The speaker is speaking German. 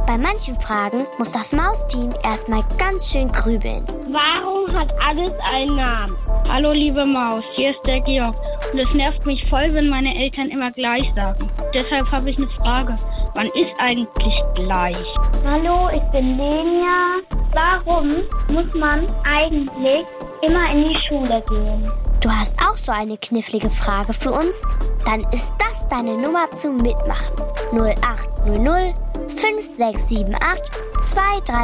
Bei manchen Fragen muss das Mausteam erstmal ganz schön grübeln. Warum hat alles einen Namen? Hallo liebe Maus, hier ist der Georg. Und es nervt mich voll, wenn meine Eltern immer gleich sagen. Deshalb habe ich eine Frage. Wann ist eigentlich gleich? Hallo, ich bin Lenia. Warum muss man eigentlich immer in die Schule gehen? Du hast auch so eine knifflige Frage für uns? Dann ist das deine Nummer zum Mitmachen. 0800 5678 23